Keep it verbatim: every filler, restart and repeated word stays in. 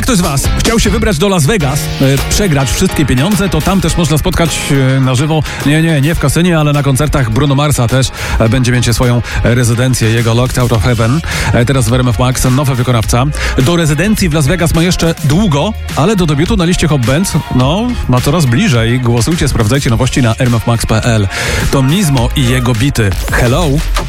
ktoś z was chciał się wybrać do Las Vegas, e, przegrać wszystkie pieniądze, to tam też można spotkać e, na żywo, nie, nie, nie w kasynie, ale na koncertach Bruno Marsa też e, będzie mieć swoją rezydencję, jego Locked Out of Heaven. E, teraz w R M F Max nowy wykonawca. Do rezydencji w Las Vegas ma jeszcze długo, ale do debiutu na liście Hot Bands, no, ma coraz bliżej. Głosujcie, sprawdzajcie nowości na r m f max kropka p l. To Nizmo i jego bity. Hello!